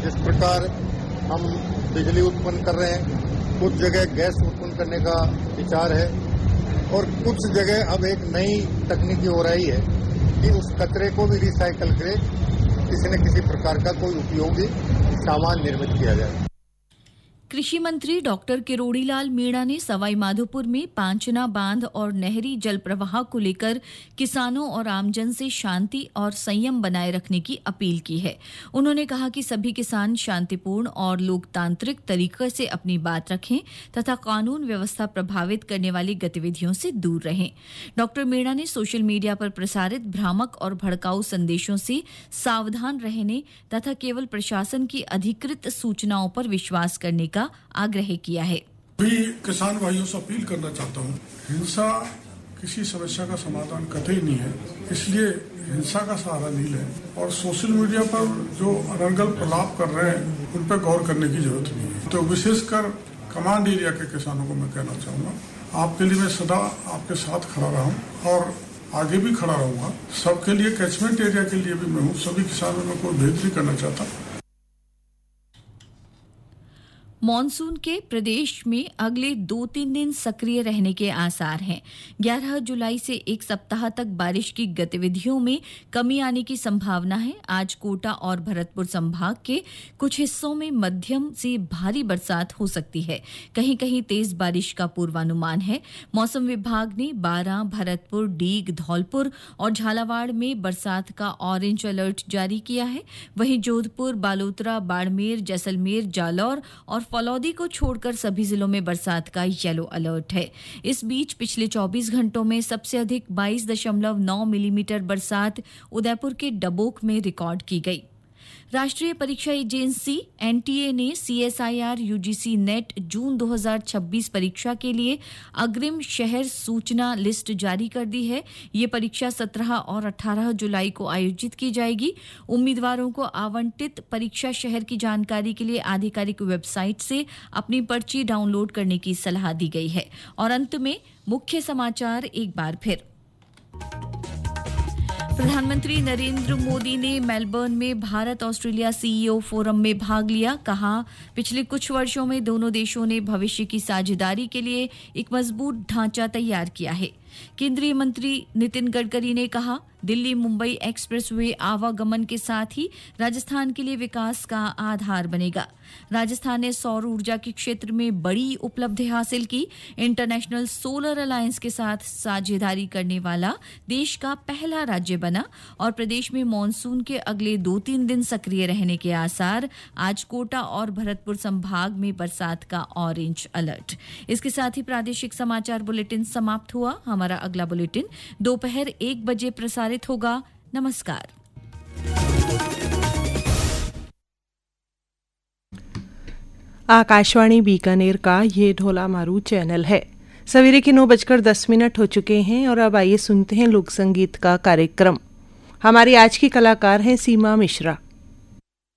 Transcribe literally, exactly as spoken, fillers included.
जिस प्रकार हम बिजली उत्पन्न कर रहे हैं, कुछ जगह गैस उत्पन्न करने का विचार है और कुछ जगह अब एक नई तकनीकी हो रही है कि उस कचरे को भी रिसाइकल करे किसी न किसी प्रकार का कोई उपयोगी सामान निर्मित किया जाए। कृषि मंत्री डॉक्टर किरोड़ीलाल मीणा ने सवाई माधोपुर में पांचना बांध और नहरी जल प्रवाह को लेकर किसानों और आमजन से शांति और संयम बनाए रखने की अपील की है। उन्होंने कहा कि सभी किसान शांतिपूर्ण और लोकतांत्रिक तरीके से अपनी बात रखें तथा कानून व्यवस्था प्रभावित करने वाली गतिविधियों से दूर रहें। डॉक्टर मीणा ने सोशल मीडिया पर प्रसारित भ्रामक और भड़काऊ संदेशों से सावधान रहने तथा केवल प्रशासन की अधिकृत सूचनाओं पर विश्वास करने का आग्रह किया है। भी किसान भाइयों से अपील करना चाहता हूँ, हिंसा किसी समस्या का समाधान कतई नहीं है, इसलिए हिंसा का सहारा नहीं लें और सोशल मीडिया पर जो अनर्गल प्रलाप कर रहे हैं उन पर गौर करने की जरूरत नहीं है। तो विशेषकर कमांड एरिया के किसानों को मैं कहना चाहूँगा, आपके लिए मैं सदा आपके साथ खड़ा रहा हूँ और आगे भी खड़ा रहूँगा। सबके लिए, कैचमेंट एरिया के लिए भी मैं हूँ, सभी किसानों में कोई भेद नहीं करना चाहता। मॉनसून के प्रदेश में अगले दो तीन दिन सक्रिय रहने के आसार हैं। ग्यारह जुलाई से एक सप्ताह तक बारिश की गतिविधियों में कमी आने की संभावना है। आज कोटा और भरतपुर संभाग के कुछ हिस्सों में मध्यम से भारी बरसात हो सकती है, कहीं कहीं तेज बारिश का पूर्वानुमान है। मौसम विभाग ने बारां, भरतपुर, डीग, धौलपुर और झालावाड़ में बरसात का ऑरेंज अलर्ट जारी किया है। वहीं जोधपुर, बालोतरा, बाड़मेर, जैसलमेर, जालौर और फलौदी को छोड़कर सभी जिलों में बरसात का येलो अलर्ट है। इस बीच पिछले चौबीस घंटों में सबसे अधिक बाईस दशमलव नौ मिलीमीटर बरसात उदयपुर के डबोक में रिकॉर्ड की गई। राष्ट्रीय परीक्षा एजेंसी एनटीए ने सीएसआईआर यूजीसी नेट जून दो हज़ार छब्बीस परीक्षा के लिए अग्रिम शहर सूचना लिस्ट जारी कर दी है। ये परीक्षा सत्रह और अठारह जुलाई को आयोजित की जाएगी। उम्मीदवारों को आवंटित परीक्षा शहर की जानकारी के लिए आधिकारिक वेबसाइट से अपनी पर्ची डाउनलोड करने की सलाह दी गई है। और अंत में मुख्य समाचार एक बार फिर। प्रधानमंत्री नरेंद्र मोदी ने मेलबर्न में भारत ऑस्ट्रेलिया सीईओ फोरम में भाग लिया। कहा, पिछले कुछ वर्षों में दोनों देशों ने भविष्य की साझेदारी के लिए एक मजबूत ढांचा तैयार किया है। केंद्रीय मंत्री नितिन गडकरी ने कहा, दिल्ली मुंबई एक्सप्रेसवे आवागमन के साथ ही राजस्थान के लिए विकास का आधार बनेगा। राजस्थान ने सौर ऊर्जा के क्षेत्र में बड़ी उपलब्धि हासिल की। इंटरनेशनल सोलर अलायंस के साथ साझेदारी करने वाला देश का पहला राज्य बना। और प्रदेश में मॉनसून के अगले दो तीन दिन सक्रिय रहने के आसार। आज कोटा और भरतपुर संभाग में बरसात का ऑरेंज अलर्ट। इसके साथ ही प्रादेशिक समाचार बुलेटिन समाप्त हुआ। हमारा अगला बुलेटिन दोपहर एक बजे प्रसारित होगा। नमस्कार। आकाशवाणी बीकानेर का ये ढोला मारू चैनल है। सवेरे के नौ बजकर दस मिनट हो चुके हैं और अब आइए सुनते हैं लोक संगीत का कार्यक्रम। हमारी आज की कलाकार हैं सीमा मिश्रा।